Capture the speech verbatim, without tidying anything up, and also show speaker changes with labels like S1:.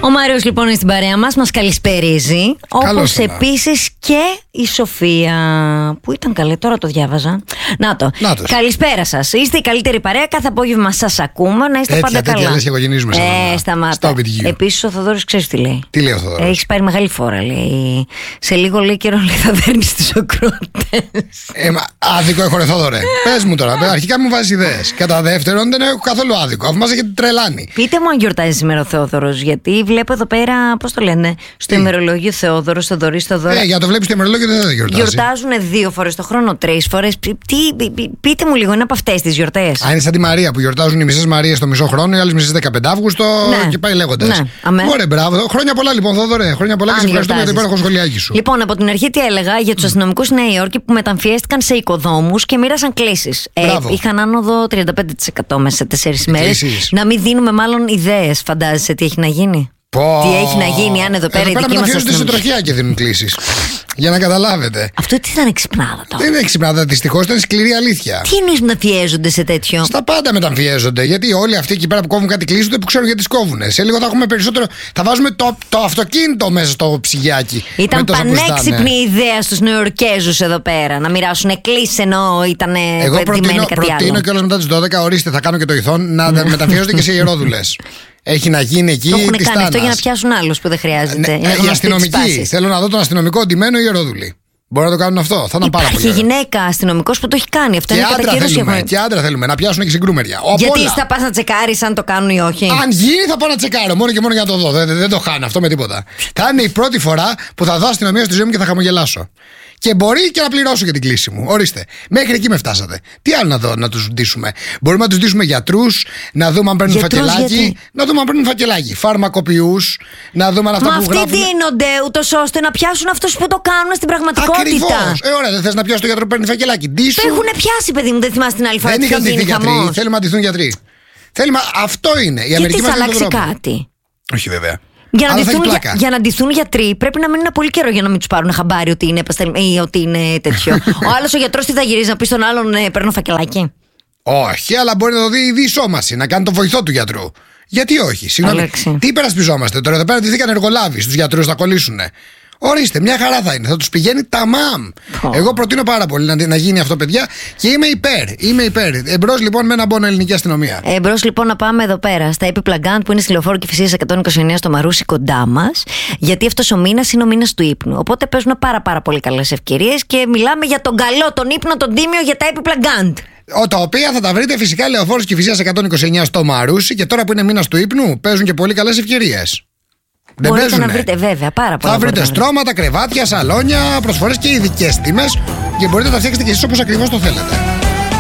S1: Ο Μάριος λοιπόν είναι στην παρέα μας, μας καλησπερίζει. Όπως επίσης και η Σοφία, που ήταν καλή, τώρα το διάβαζα. Να το.
S2: Νάτος.
S1: Καλησπέρα σας. Είστε η καλύτερη παρέα. Κάθε απόγευμα σας ακούμε. Να είστε
S2: τέτοια,
S1: πάντα
S2: τέτοια,
S1: καλά.
S2: λες και οικογενείζουμε σε
S1: Ε, σταμάτα. Επίσης ο Θοδωρής ξέρεις τι λέει.
S2: Τι λέει ο Θοδωρής?
S1: Έχεις πάρει μεγάλη φόρα, λέει. Σε λίγο λέει καιρό λέει, θα δέρνεις τους ακροατές.
S2: Ε, μα, άδικο έχω, ρε Θόδωρε. Πες μου τώρα. Αρχικά μου βάζεις ιδέες. Κατά δεύτερον, δεν έχω καθόλου άδικο. Αφού μας έχετε τρελάνει.
S1: Πείτε μου αν γιορτάζει σήμερα ο Θεόδωρος. Γιατί βλέπω εδώ πέρα, πώς το λένε, στο
S2: Τι?
S1: ημερολόγιο Θεόδωρος, Θοδωρής, Θοδωρά.
S2: Ε, για το βλέπεις το ημερολόγιο δεν θα γιορτάζει.
S1: Γιορτάζουν δύο φορές το χρόνο, τρεις φορές. Τι, πι- πι- πείτε μου λίγο, είναι από αυτές τις γιορτές.
S2: Α, είναι σαν τη Μαρία που γιορτάζουν οι μισές Μαρίες το μισό χρόνο, οι άλλες μισές δεκαπέντε Αύγουστο
S1: Ναι.
S2: και πάει λέγοντας.
S1: Ναι, αμέ.
S2: Ωραία, μπράβο. Χρόνια πολλά λοιπόν, Θόδωρε. Χρόνια πολλά και
S1: Αν
S2: σε ευχαριστούμε για το
S1: γιορτάζεις.
S2: υπέροχο σχολιάκι σου.
S1: Λοιπόν, από την αρχή τι έλεγα για τους αστυνομικούς στη Νέα Υόρκη που μεταμφιέστηκαν σε οικοδόμους και μοίρασαν κλήσεις. Ε,
S2: Μπράβο.
S1: είχαν άνοδο τριάντα πέντε τοις εκατό μέσα σε τέσσερις ημέρες.
S2: Κλήσεις.
S1: Να μην δίνουμε μάλλον ιδέες, φαντάζεσαι τι έχει να γίνει.
S2: Πω.
S1: Τι έχει να γίνει, αν εδώ πέρα η δική μας
S2: μεταφιέζονται σε
S1: αστυνομική.
S2: τροχιά και δίνουν κλήσεις. Για να καταλάβετε.
S1: Αυτό τι ήταν εξυπνάδα τώρα.
S2: Δεν είναι ξυπνάδα, δυστυχώς ήταν σκληρή αλήθεια.
S1: Τι εννοείς μεταμφιέζονται σε τέτοιο.
S2: Στα πάντα μεταμφιέζονται. Γιατί όλοι αυτοί εκεί πέρα που κόβουν κάτι κλείσει ούτε που ξέρουν γιατί σκόβουν. Σε λίγο θα έχουμε περισσότερο. Θα βάζουμε το, το αυτοκίνητο μέσα στο ψυγιάκι.
S1: Ήταν
S2: με τόσα που ζητάνε.
S1: πανέξυπνη ιδέα στους Νεοϊορκέζους εδώ πέρα να μοιράσουν κλήσεις ενώ ήταν
S2: Εγώ
S1: πετυμένοι
S2: προτείνω,
S1: κάτι
S2: προτείνω
S1: άλλο.
S2: κιόλας μετά τις δώδεκα, ορίστε, θα κάνω και το ηθόν, να μεταμφιέζονται και σε ιερόδουλες. Έχει να γίνει εκεί.
S1: Το έχουν
S2: της
S1: κάνει αυτό
S2: Τάνας.
S1: για να πιάσουν άλλους που δεν χρειάζεται.
S2: Ναι,
S1: Είναι
S2: οι
S1: γνωστή της
S2: αστυνομικοί.
S1: τάσης.
S2: Θέλω να δω τον αστυνομικό ντυμένο ιερόδουλη. Μπορεί να το κάνουν αυτό. Θα ήταν πάρα πολύ.
S1: Υπάρχει
S2: ωραίο.
S1: γυναίκα αστυνομικός που το έχει κάνει. Αυτό
S2: Και
S1: είναι κατά
S2: άντρα
S1: καιρούς
S2: θέλουμε.
S1: γεγονό.
S2: Και άντρα θέλουμε να πιάσουν και συγκρούμερια. Απ'
S1: Γιατί
S2: όλα.
S1: θα πας να τσεκάρεις αν το κάνουν ή όχι.
S2: Αν γίνει, θα πάω να τσεκάρω. Μόνο και μόνο για να το δω. Δεν, δεν το χάνω αυτό με τίποτα. Θα είναι η πρώτη φορά που θα δω αστυνομία στη ζωή μου και θα χαμογελάσω. Και μπορεί και να πληρώσω για την κλίση μου. Ορίστε. Μέχρι εκεί με φτάσατε. Τι άλλο να, δω, να τους ντύσουμε. Μπορούμε να τους ντύσουμε γιατρούς, να δούμε αν παίρνουν
S1: Γιατρούς
S2: φακελάκι.
S1: γιατί?
S2: Να δούμε αν παίρνουν φακελάκι. Φαρμακοποιούς, να δούμε αν αυτά
S1: Μα
S2: που
S1: αυτοί
S2: γράφουν.
S1: δίνονται ούτως ώστε να πιάσουν αυτούς που το κάνουν στην πραγματικότητα.
S2: Ακριβώς. Ε, ωραία, δεν θες να πιάσει το γιατρό που παίρνει φακελάκι. Ντύσου.
S1: Το έχουν πιάσει, παιδί μου, δεν θυμάσαι την άλλη φορά
S2: Δεν
S1: τι είχε
S2: είχαν ντυθεί
S1: γίνει
S2: γιατροί.
S1: χαμός.
S2: Θέλουμε να ντυθούν γιατροί. Θέλουμε, αυτό είναι. Η
S1: Και
S2: Αμερική
S1: τι
S2: μας
S1: θα
S2: είναι στον
S1: αλλάξει
S2: δρόμο.
S1: κάτι.
S2: Όχι βέβαια.
S1: Για να,
S2: Αλλά θα έχει
S1: ντυθούν, για,
S2: πλάκα.
S1: για να ντυθούν γιατροί πρέπει να μείνουν πολύ καιρό για να μην τους πάρουν χαμπάρι ότι είναι, επαστελ... ή ότι είναι τέτοιο. Ο άλλος ο γιατρός τι θα γυρίζει να πει στον άλλον ε, παίρνω φακελάκι.
S2: Όχι, αλλά μπορεί να το δει η διεισόμαση, να κάνει τον βοηθό του γιατρού. Γιατί όχι, συγγνώμη.
S1: Αλέξη.
S2: Τι υπερασπιζόμαστε τώρα, εδώ πέρα ντυθήκαν εργολάβοι στους γιατρούς, θα κολλήσουνε. Ορίστε, μια χαρά θα είναι, θα τους πηγαίνει ταμάμ.
S1: Oh.
S2: Εγώ προτείνω πάρα πολύ να, να γίνει αυτό, παιδιά, και είμαι υπέρ. Είμαι υπέρ. Εμπρός λοιπόν με ένα μπόνο ελληνική αστυνομία.
S1: Εμπρός λοιπόν να πάμε εδώ πέρα στα έπιπλα Γκάντ που είναι στη Λεωφόρο Κηφισίας εκατόν είκοσι εννέα στο Μαρούσι κοντά μας. Γιατί αυτός ο μήνας είναι ο μήνας του ύπνου. Οπότε παίζουν πάρα πάρα πολύ καλές ευκαιρίες και μιλάμε για τον καλό, τον ύπνο, τον τίμιο για τα έπιπλα Γκάντ.
S2: Ο, τα οποία θα τα βρείτε φυσικά Λεωφόρος Κηφισίας εκατόν είκοσι εννέα στο Μαρούσι και τώρα που είναι μήνας του ύπνου παίζουν και πολύ καλές ευκαιρίες. Δεν
S1: Μπορείτε
S2: παίζουνε.
S1: να βρείτε βέβαια πάρα πολλά.
S2: Θα βρείτε
S1: μπορείτε να
S2: στρώματα, κρεβάτια, σαλόνια, προσφορές και ειδικές τιμές και μπορείτε να τα φτιάξετε και εσείς όπως ακριβώς το θέλετε.